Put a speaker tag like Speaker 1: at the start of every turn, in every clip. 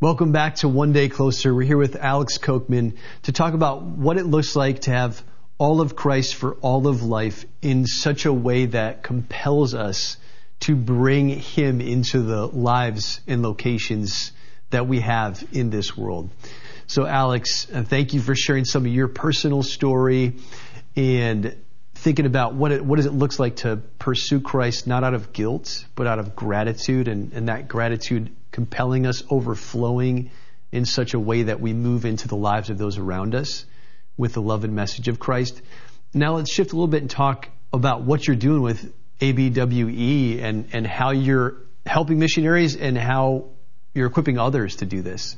Speaker 1: Welcome back to One Day Closer. We're here with Alex Kochman to talk about what it looks like to have all of Christ for all of life in such a way that compels us to bring Him into the lives and locations that we have in this world. So Alex, thank you for sharing some of your personal story and thinking about what does it look like to pursue Christ, not out of guilt, but out of gratitude, and that gratitude compelling us, overflowing in such a way that we move into the lives of those around us with the love and message of Christ. Now let's shift a little bit and talk about what you're doing with ABWE and how you're helping missionaries and how you're equipping others to do this.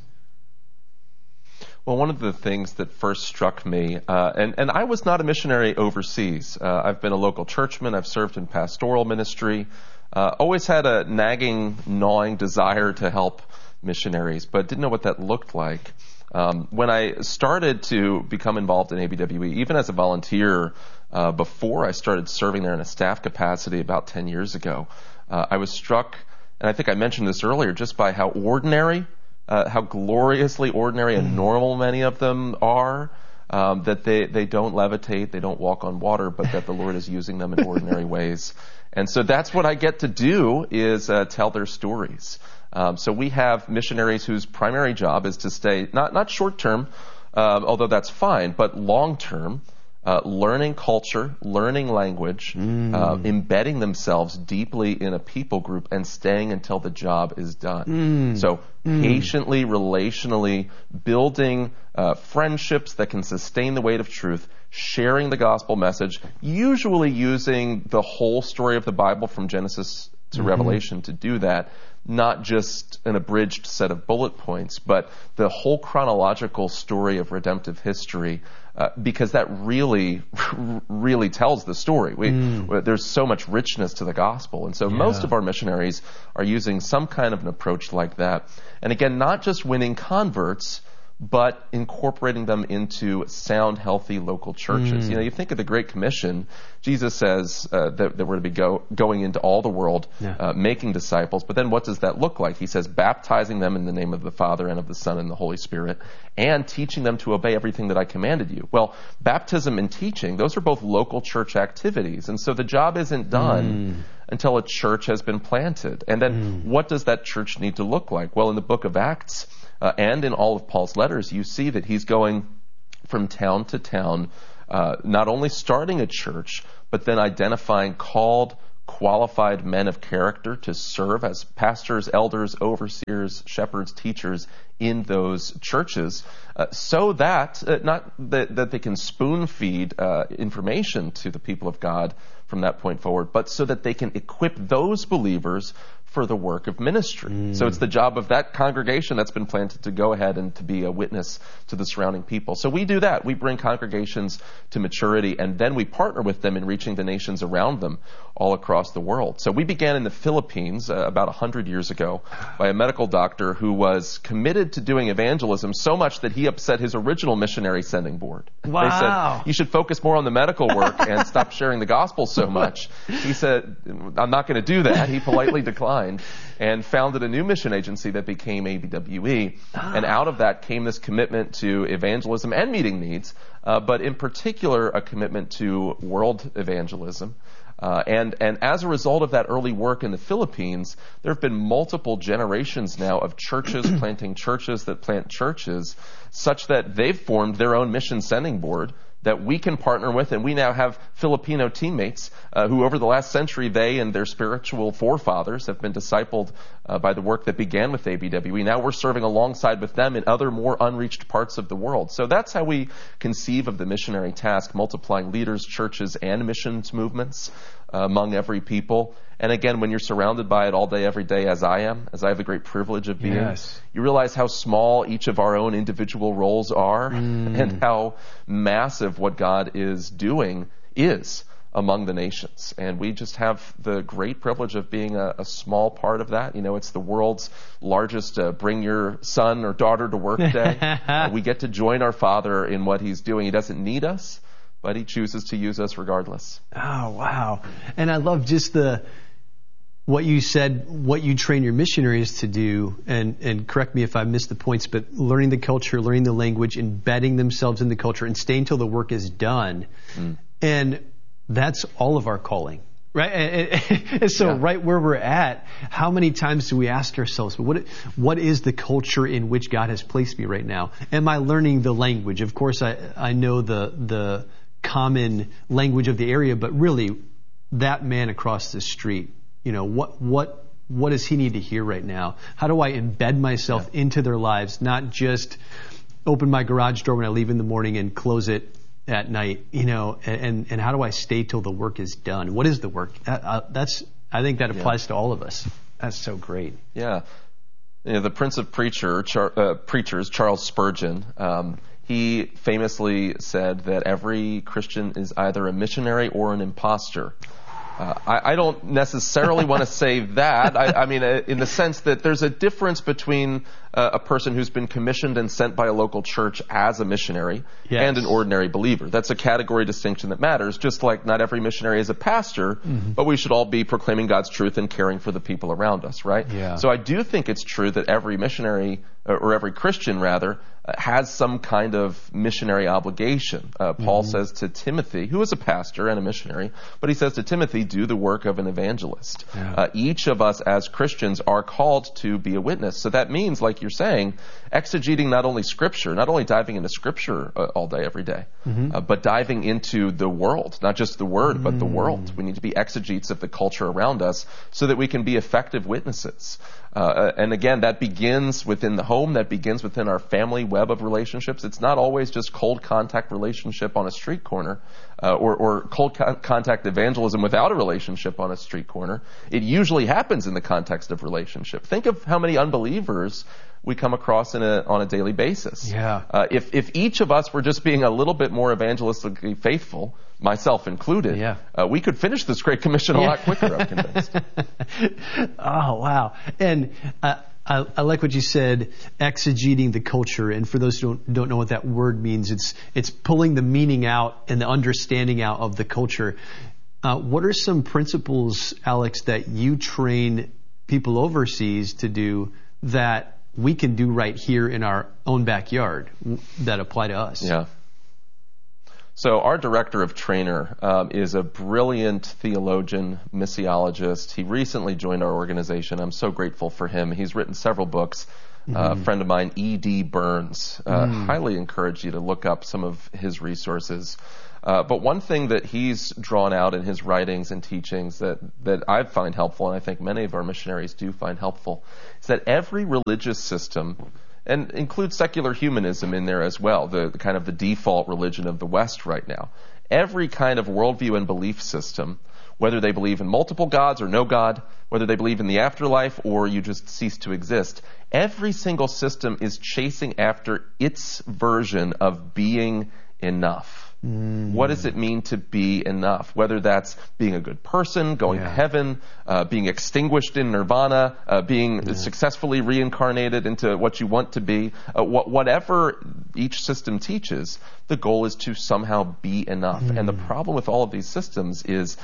Speaker 2: Well, one of the things that first struck me, and I was not a missionary overseas. I've been a local churchman. I've served in pastoral ministry. Always had a nagging, gnawing desire to help missionaries, but didn't know what that looked like. When I started to become involved in ABWE, even as a volunteer, before I started serving there in a staff capacity about 10 years ago, I was struck, and I think I mentioned this earlier, just by how ordinary, how gloriously ordinary and normal many of them are, that they don't levitate, they don't walk on water, but that the Lord is using them in ordinary ways. And so that's what I get to do, is tell their stories. So we have missionaries whose primary job is to stay, not short-term, although that's fine, but long-term, learning culture, learning language, embedding themselves deeply in a people group and staying until the job is done. So patiently, relationally, building friendships that can sustain the weight of truth, sharing the gospel message, usually using the whole story of the Bible from Genesis to Revelation to do that, not just an abridged set of bullet points, but the whole chronological story of redemptive history, because that really tells the story. There's so much richness to the gospel. And so most of our missionaries are using some kind of an approach like that. And again, not just winning converts, but incorporating them into sound, healthy local churches. You know, you think of the Great Commission, Jesus says that we're to be going into all the world, making disciples. But then what does that look like? He says, baptizing them in the name of the Father and of the Son and the Holy Spirit, and teaching them to obey everything that I commanded you. Well, baptism and teaching, those are both local church activities. And so the job isn't done until a church has been planted. And then what does that church need to look like? Well, in the book of Acts, and in all of Paul's letters, you see that he's going from town to town, not only starting a church, but then identifying called, qualified men of character to serve as pastors, elders, overseers, shepherds, teachers in those churches, so that not that they can spoon feed information to the people of God from that point forward, but so that they can equip those believers for the work of ministry. So it's the job of that congregation that's been planted to go ahead and to be a witness to the surrounding people. So we do that. We bring congregations to maturity, and then we partner with them in reaching the nations around them all across the world. So we began in the Philippines about 100 years ago by a medical doctor who was committed to doing evangelism so much that he upset his original missionary sending board.
Speaker 1: Wow.
Speaker 2: They said, you should focus more on the medical work and stop sharing the gospel so much. He said, I'm not going to do that. He politely declined and founded a new mission agency that became ABWE. And out of that came this commitment to evangelism and meeting needs, but in particular a commitment to world evangelism. And as a result of that early work in the Philippines, there have been multiple generations now of churches planting churches that plant churches, such that they've formed their own mission sending board that we can partner with, and we now have Filipino teammates who over the last century, they and their spiritual forefathers have been discipled by the work that began with ABWE. Now we're serving alongside with them in other more unreached parts of the world. So that's how we conceive of the missionary task, multiplying leaders, churches, and missions movements among every people. And again, when you're surrounded by it all day, every day, as I am, as I have the great privilege of being, you realize how small each of our own individual roles are and how massive what God is doing is among the nations. And we just have the great privilege of being a small part of that. You know, it's the world's largest bring your son or daughter to work day. We get to join our Father in what He's doing. He doesn't need us, but He chooses to use us regardless.
Speaker 1: Oh, wow. And I love just the what you said, what you train your missionaries to do, and correct me if I missed the points, but learning the culture, learning the language, embedding themselves in the culture, and staying till the work is done. And that's all of our calling, right? And so right where we're at, how many times do we ask ourselves, what is the culture in which God has placed me right now? Am I learning the language? Of course, I know the common language of the area, but really that man across the street, what does he need to hear right now? How do I embed myself into their lives, not just open my garage door when I leave in the morning and close it at night, and how do I stay till the work is done? What is the work? I think that applies to all of us. That's so great.
Speaker 2: Yeah. The Prince of Preachers, Charles Spurgeon, he famously said that every Christian is either a missionary or an imposter. I don't necessarily want to say that. I mean, in the sense that there's a difference between a person who's been commissioned and sent by a local church as a missionary and an ordinary believer. That's a category distinction that matters, just like not every missionary is a pastor, but we should all be proclaiming God's truth and caring for the people around us, right?
Speaker 1: Yeah.
Speaker 2: So I do think it's true that every missionary, or every Christian rather, has some kind of missionary obligation. Paul says to Timothy, who is a pastor and a missionary, but he says to Timothy, do the work of an evangelist.
Speaker 1: Yeah.
Speaker 2: Each of us as Christians are called to be a witness. So that means, like you're saying, exegeting not only Scripture, not only diving into Scripture all day, every day, but diving into the world, not just the Word, but the world. We need to be exegetes of the culture around us so that we can be effective witnesses. And again, that begins within the home, that begins within our family web of relationships. It's not always just cold contact relationship on a street corner, or cold contact evangelism without a relationship on a street corner. It usually happens in the context of relationship. Think of how many unbelievers we come across on a daily basis.
Speaker 1: Yeah.
Speaker 2: If each of us were just being a little bit more evangelistically faithful, myself included, we could finish this Great Commission a lot quicker, I'm convinced.
Speaker 1: Oh, wow. And I like what you said, exegeting the culture. And for those who don't know what that word means, it's pulling the meaning out and the understanding out of the culture. What are some principles, Alex, that you train people overseas to do that we can do right here in our own backyard that apply to us?
Speaker 2: Yeah. So our director of trainer is a brilliant theologian, missiologist. He recently joined our organization. I'm so grateful for him. He's written several books. A friend of mine, E.D. Burns, highly encourage you to look up some of his resources. But one thing that he's drawn out in his writings and teachings that I find helpful, and I think many of our missionaries do find helpful, is that every religious system, and include secular humanism in there as well, the kind of the default religion of the West right now. Every kind of worldview and belief system, whether they believe in multiple gods or no God, whether they believe in the afterlife or you just cease to exist, every single system is chasing after its version of being enough. What does it mean to be enough? Whether that's being a good person, going to heaven, being extinguished in nirvana, being successfully reincarnated into what you want to be, whatever each system teaches, the goal is to somehow be enough. And the problem with all of these systems is,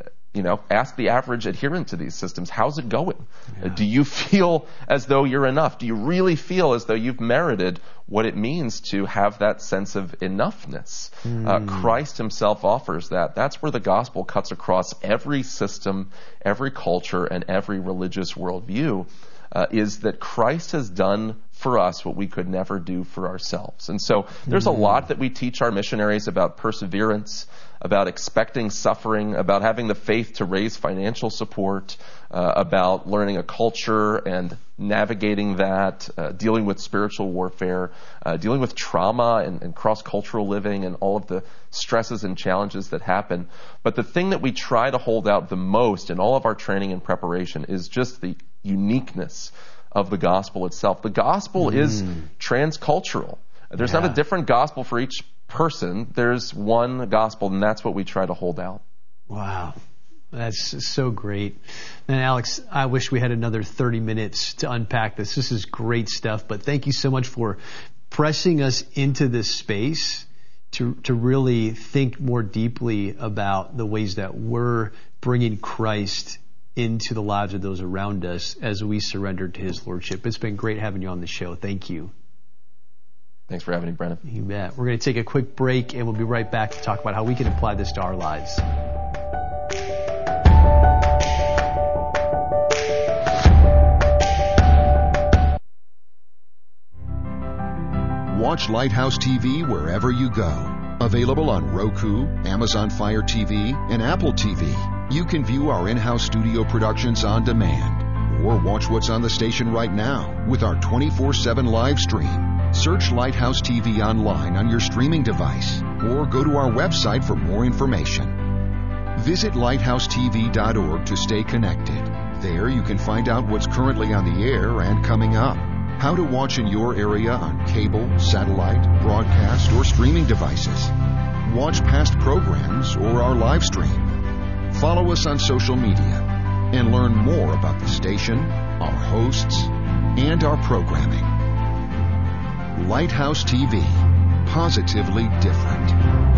Speaker 2: ask the average adherent to these systems, how's it going? Do you feel as though you're enough? Do you really feel as though you've merited what it means to have that sense of enoughness? Christ himself offers that. That's where the gospel cuts across every system, every culture, and every religious worldview, is that Christ has done for us what we could never do for ourselves. And so there's a lot that we teach our missionaries about perseverance, about expecting suffering, about having the faith to raise financial support, about learning a culture and navigating that, dealing with spiritual warfare, dealing with trauma and cross-cultural living and all of the stresses and challenges that happen. But the thing that we try to hold out the most in all of our training and preparation is just the uniqueness of the gospel itself. The gospel is transcultural. There's not a different gospel for each person. There's one gospel, and that's what we try to hold out.
Speaker 1: Wow. That's so great. And Alex, I wish we had another 30 minutes to unpack this. This is great stuff, but thank you so much for pressing us into this space to really think more deeply about the ways that we're bringing Christ into the lives of those around us as we surrender to His Lordship. It's been great having you on the show. Thank you.
Speaker 2: Thanks for having me, Brennan.
Speaker 1: You bet. We're going to take a quick break, and we'll be right back to talk about how we can apply this to our lives.
Speaker 3: Watch Lighthouse TV wherever you go. Available on Roku, Amazon Fire TV, and Apple TV. You can view our in-house studio productions on demand, or watch what's on the station right now with our 24/7 live stream. Search Lighthouse TV online on your streaming device, or go to our website for more information. Visit lighthousetv.org to stay connected. There you can find out what's currently on the air and coming up, how to watch in your area on cable, satellite, broadcast, or streaming devices. Watch past programs or our live stream. Follow us on social media and learn more about the station, our hosts, and our programming. Lighthouse TV, positively different.